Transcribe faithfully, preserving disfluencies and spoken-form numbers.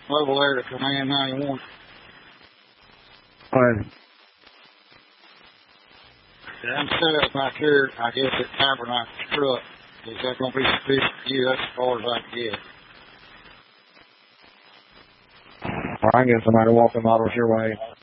level there to Command ninety-one. All right. I'm set up back here, I guess, at Tabernacle's truck. Is that going to be sufficient for you? That's as far as I can get. All right, I can get somebody walking models your way.